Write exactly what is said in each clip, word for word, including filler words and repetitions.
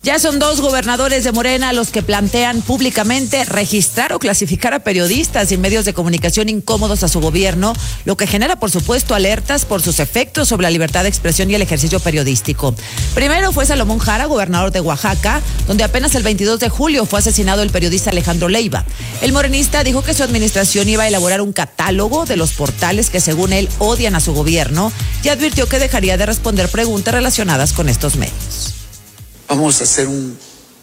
Ya son dos gobernadores de Morena los que plantean públicamente registrar o clasificar a periodistas y medios de comunicación incómodos a su gobierno, lo que genera, por supuesto, alertas por sus efectos sobre la libertad de expresión y el ejercicio periodístico. Primero fue Salomón Jara, gobernador de Oaxaca, donde apenas el veintidós de julio fue asesinado el periodista Alejandro Leiva. El morenista dijo que su administración iba a elaborar un catálogo de los portales que, según él, odian a su gobierno y advirtió que dejaría de responder preguntas relacionadas con estos medios. Vamos a hacer un,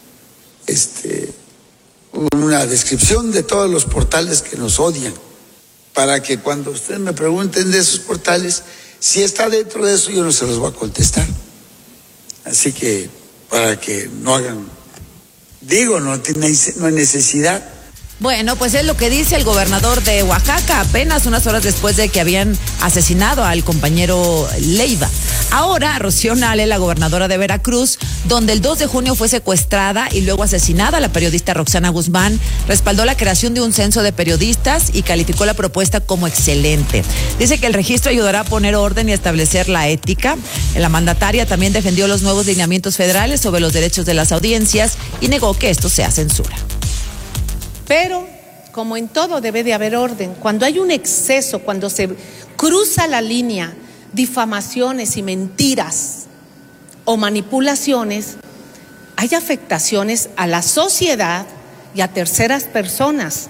este, una descripción de todos los portales que nos odian, para que cuando ustedes me pregunten de esos portales, si está dentro de eso, yo no se los voy a contestar. Así que, para que no hagan, digo, no, tiene, no hay necesidad. Bueno, pues es lo que dice el gobernador de Oaxaca, apenas unas horas después de que habían asesinado al compañero Leiva. Ahora, Rocío Nale, la gobernadora de Veracruz, donde el dos de junio fue secuestrada y luego asesinada la periodista Roxana Guzmán, respaldó la creación de un censo de periodistas y calificó la propuesta como excelente. Dice que el registro ayudará a poner orden y establecer la ética. La mandataria también defendió los nuevos lineamientos federales sobre los derechos de las audiencias y negó que esto sea censura. Pero, como en todo, debe de haber orden. Cuando hay un exceso, cuando se cruza la línea, difamaciones y mentiras o manipulaciones, hay afectaciones a la sociedad y a terceras personas.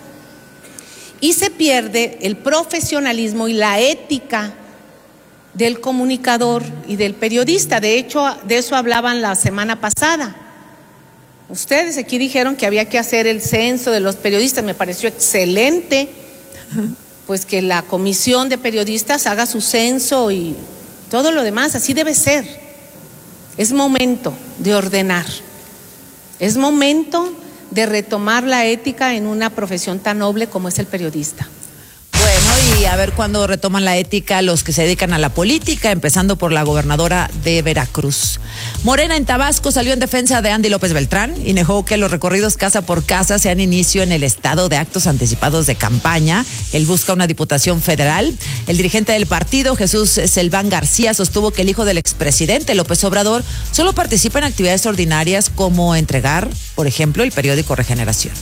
Y se pierde el profesionalismo y la ética del comunicador y del periodista. De hecho, de eso hablaban la semana pasada. Ustedes aquí dijeron que había que hacer el censo de los periodistas, me pareció excelente, pues que la comisión de periodistas haga su censo y todo lo demás, así debe ser. Es momento de ordenar, es momento de retomar la ética en una profesión tan noble como es el periodista. Bueno, y a ver cuándo retoman la ética los que se dedican a la política, empezando por la gobernadora de Veracruz. Morena en Tabasco salió en defensa de Andy López Beltrán y negó que los recorridos casa por casa sean inicio en el estado de actos anticipados de campaña. Él busca una diputación federal. El dirigente del partido, Jesús Selván García, sostuvo que el hijo del expresidente López Obrador solo participa en actividades ordinarias como entregar, por ejemplo, el periódico Regeneración.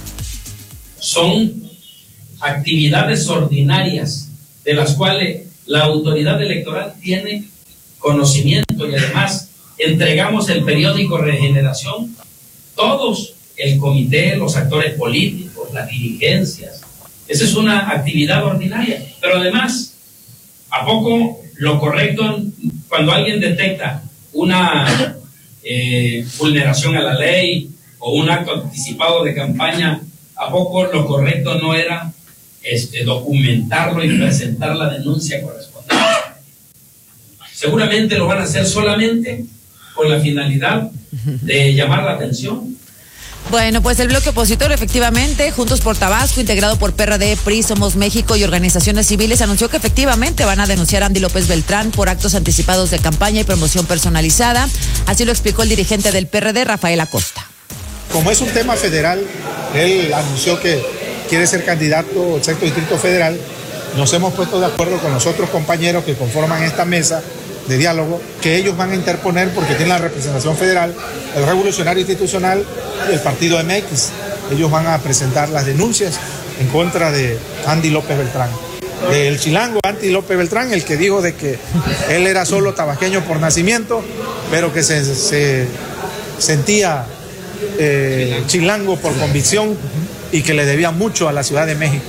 Son actividades ordinarias de las cuales la autoridad electoral tiene conocimiento y además entregamos el periódico Regeneración, todos, el comité, los actores políticos, las dirigencias. Esa es una actividad ordinaria, pero además, ¿a poco lo correcto cuando alguien detecta una eh, vulneración a la ley o un acto anticipado de campaña, ¿a poco lo correcto no era Este, documentarlo y presentar la denuncia correspondiente? Seguramente lo van a hacer solamente con la finalidad de llamar la atención. Bueno, pues el bloque opositor, efectivamente, Juntos por Tabasco, integrado por P R D, P R I, Somos México y organizaciones civiles, anunció que efectivamente van a denunciar a Andy López Beltrán por actos anticipados de campaña y promoción personalizada. Así lo explicó el dirigente del P R D, Rafael Acosta. Como es un tema federal, él anunció que quiere ser candidato al sexto distrito federal. Nos hemos puesto de acuerdo con los otros compañeros que conforman esta mesa de diálogo, que ellos van a interponer porque tienen la representación federal, el Revolucionario Institucional y el partido M X. Ellos van a presentar las denuncias en contra de Andy López Beltrán. El chilango Andy López Beltrán, el que dijo de que él era solo tabasqueño por nacimiento, pero que se, se sentía eh, chilango por convicción y que le debía mucho a la Ciudad de México.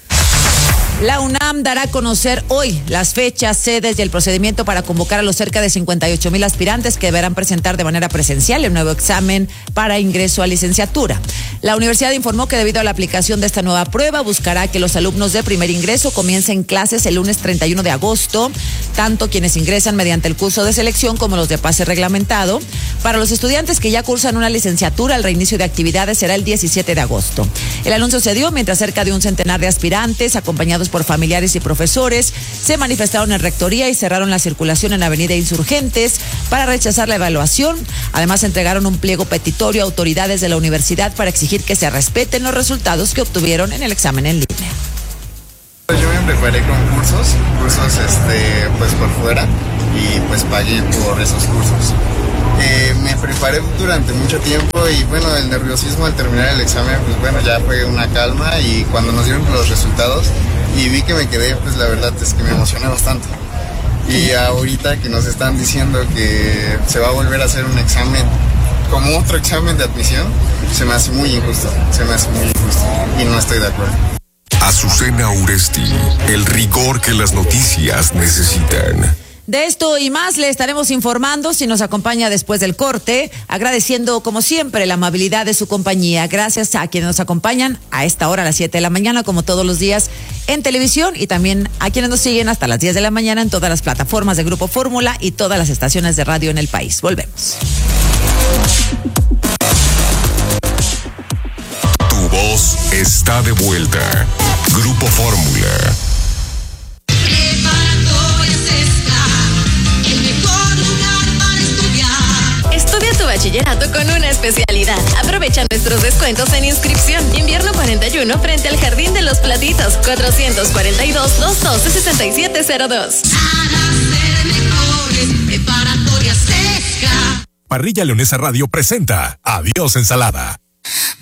La UNAM dará a conocer hoy las fechas, sedes y el procedimiento para convocar a los cerca de cincuenta y ocho mil aspirantes que deberán presentar de manera presencial el nuevo examen para ingreso a licenciatura. La universidad informó que debido a la aplicación de esta nueva prueba, buscará que los alumnos de primer ingreso comiencen clases el lunes treinta y uno de agosto, tanto quienes ingresan mediante el curso de selección como los de pase reglamentado. Para los estudiantes que ya cursan una licenciatura, el reinicio de actividades será el diecisiete de agosto. El anuncio se dio mientras cerca de un centenar de aspirantes, acompañados por familiares y profesores, se manifestaron en rectoría y cerraron la circulación en Avenida Insurgentes para rechazar la evaluación. Además, entregaron un pliego petitorio a autoridades de la universidad para exigir que se respeten los resultados que obtuvieron en el examen en línea. Yo me preparé con cursos, cursos este, pues por fuera, y pues pagué por esos cursos. que me preparé durante mucho tiempo y bueno, el nerviosismo al terminar el examen, pues bueno, ya fue una calma y cuando nos dieron los resultados y vi que me quedé, pues la verdad es que me emocioné bastante. Y ahorita que nos están diciendo que se va a volver a hacer un examen como otro examen de admisión, se me hace muy injusto, se me hace muy injusto y no estoy de acuerdo. Azucena Uresti, el rigor que las noticias necesitan. De esto y más le estaremos informando si nos acompaña después del corte, agradeciendo como siempre la amabilidad de su compañía. Gracias a quienes nos acompañan a esta hora, a las siete de la mañana, como todos los días en televisión, y también a quienes nos siguen hasta las diez de la mañana en todas las plataformas de Grupo Fórmula y todas las estaciones de radio en el país. Volvemos. Tu voz está de vuelta. Grupo Fórmula. Estudia tu bachillerato con una especialidad. Aprovecha nuestros descuentos en inscripción. Invierno cuarenta y uno frente al Jardín de los Platitos. cuatrocientos cuarenta y dos, doscientos doce, sesenta y siete cero dos. Parrilla Leonesa Radio presenta Adiós Ensalada.